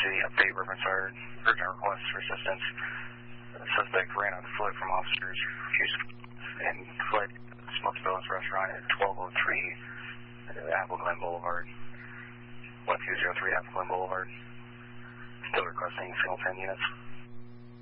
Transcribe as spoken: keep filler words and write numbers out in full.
City update, reference our urgent request for assistance. The suspect ran on foot from officers and fled Smokes Bills restaurant at twelve oh three Apple Glen Boulevard, one two zero three Apple Glen Boulevard. Still requesting single ten units.